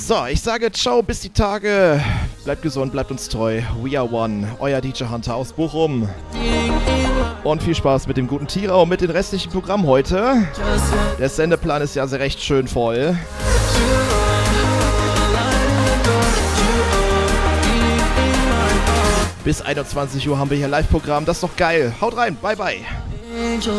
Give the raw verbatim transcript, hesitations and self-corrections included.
So, ich sage ciao, bis die Tage. Bleibt gesund, bleibt uns treu. We are one. Euer D J Hunter aus Bochum. Und viel Spaß mit dem guten Tira und mit dem restlichen Programm heute. Der Sendeplan ist ja sehr recht schön voll. Bis einundzwanzig Uhr haben wir hier Live-Programm. Das ist doch geil. Haut rein. Bye, bye.